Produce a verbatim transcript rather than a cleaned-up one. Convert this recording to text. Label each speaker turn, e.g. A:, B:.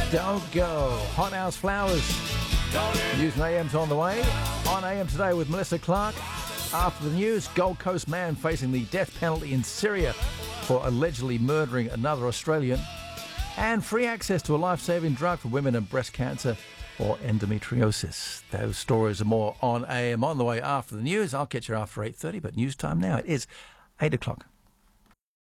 A: Don't Go. Hot House Flowers. News and A M's on the way. On A M Today with Melissa Clark. After the news, Gold Coast man facing the death penalty in Syria for allegedly murdering another Australian. And free access to a life-saving drug for women and breast cancer or endometriosis. Those stories are more on A M on the way after the news. I'll catch you after eight thirty, but news time now. It is eight o'clock.